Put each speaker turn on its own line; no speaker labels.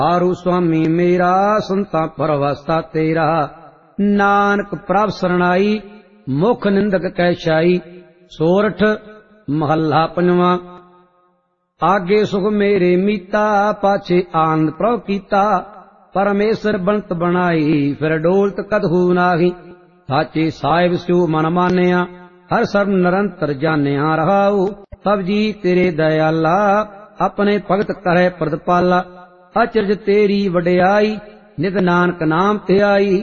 ਆਰੂ ਸੁਆਮੀ ਮੇਰਾ ਸੰਤਾਂ ਪਰਵਸਤਾ ਤੇਰਾ। ਨਾਨਕ ਪ੍ਰਭ ਸਰਣਾਈ ਮੁਖ ਨਿੰਦਕ ਕੈ ਛਾਈ। ਸੋਰਠ ਮਹੱਲਾ ਪੰਜਵਾਂ। ਆਗੇ ਸੁਖ ਮੇਰੇ ਮੀਤਾ ਪਾਛੇ ਆਨੰਦ ਪ੍ਰਭ ਕੀਤਾ। ਪਰਮੇਸ਼ਰ ਬੰਤ ਬਣਾਈ ਫਿਰ ਡੋਲਤ ਕਦਹੂ ਨਾਹੀ। ਸਾਚੇ ਸਾਹਿਬ ਸਿਉ ਮਨ ਮਾਨਿਆ ਹਰ ਸਰਬ ਨਿਰੰਤਰ ਜਾਣਿਆ ਰਹਾਉ। ਸਭ ਜੀ ਤੇਰੇ ਦਇਆਲਾ ਆਪਣੇ ਭਗਤ ਕਰੈ ਪ੍ਰਤਪਾਲਾ। ਅਚਰਜ ਤੇਰੀ ਵਡਿਆਈ ਨਿਤ ਨਾਨਕ ਨਾਮ ਧਿਆਈ।